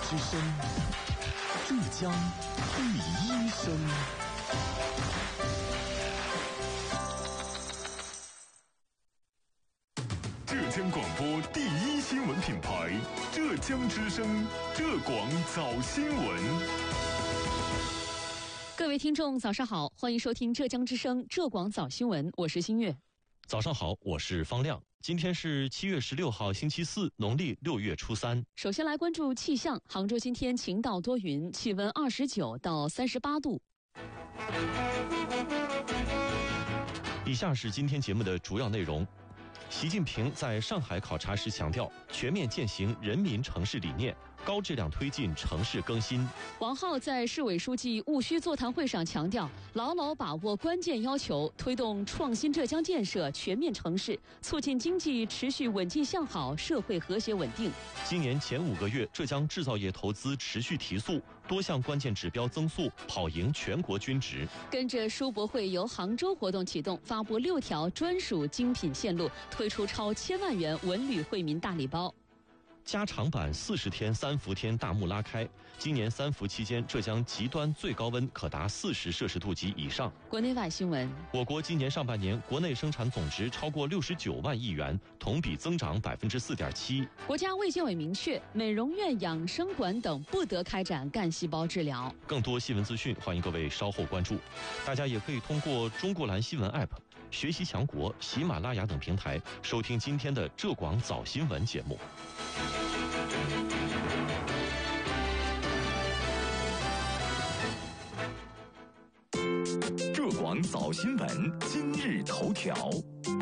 之声，浙江第一声。浙江广播第一新闻品牌，浙江之声，浙广早新闻。 各位听众，早上好，欢迎收听浙江之声浙广早新闻，我是新月。 早上好，我是方亮。今天是7月16号，星期四，农历6月初3。 首先来关注气象，杭州今天晴到多云，气温29到38度。 以下是今天节目的主要内容。习近平在上海考察时强调，全面践行人民城市理念，高质量推进城市更新。 王浩在市委书记务虚座谈会上强调，牢牢把握关键要求，推动创新浙江建设全面城市，促进经济持续稳健向好，社会和谐稳定。 今年前5个月，浙江制造业投资持续提速，多项关键指标增速跑赢全国均值。 跟着书博会由杭州活动启动，发布6条专属精品线路，推出超1000万元文旅惠民大礼包。 加长版40天3伏天大幕拉开，今年3伏期间，浙江极端最高温可达40摄氏度及以上。 国内外新闻： 我国今年上半年国内生产总值超过69万亿元，同比增长4.7%。 国家卫健委明确，美容院、养生馆等不得开展干细胞治疗。 更多新闻资讯，欢迎各位稍后关注。大家也可以通过中国蓝新闻 App、学习强国、喜马拉雅等平台收听今天的浙广早新闻节目。 浙广早新闻今日头条。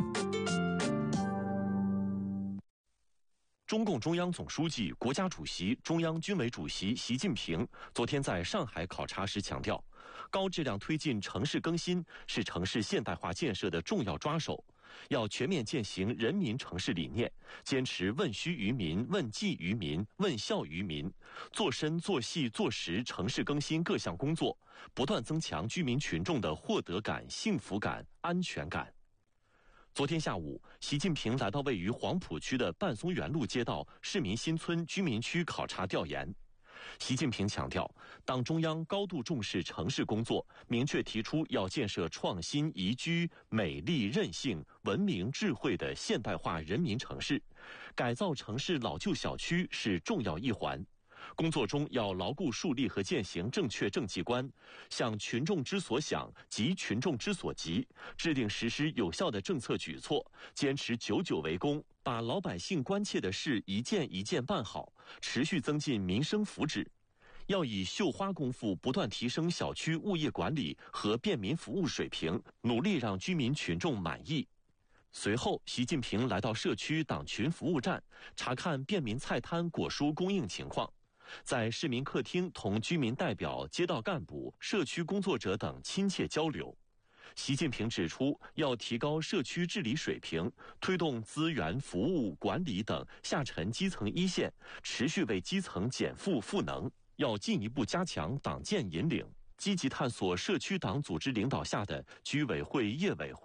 中共中央总书记、国家主席、中央军委主席习近平昨天在上海考察时强调，高质量推进城市更新是城市现代化建设的重要抓手，要全面践行人民城市理念，坚持问需于民、问计于民、问效于民，做深做细做实城市更新各项工作，不断增强居民群众的获得感、幸福感、安全感。昨天下午，习近平来到位于黄浦区的半松园路街道市民新村居民区考察调研。习近平强调，党中央高度重视城市工作，明确提出要建设创新、宜居、美丽、韧性、文明、智慧的现代化人民城市，改造城市老旧小区是重要一环。工作中要牢固树立和践行正确政绩观，想群众之所想，急群众之所急，制定实施有效的政策举措，坚持久久为功，把老百姓关切的事一件一件办好，持续增进民生福祉。要以绣花功夫不断提升小区物业管理和便民服务水平，努力让居民群众满意。随后，习近平来到社区党群服务站，查看便民菜摊果蔬供应情况。在市民客厅同居民代表、街道干部、社区工作者等亲切交流。习近平指出，要提高社区治理水平，推动资源、服务、管理等下沉基层一线，持续为基层减负赋能。要进一步加强党建引领，积极探索社区党组织领导下的居委会、业委会、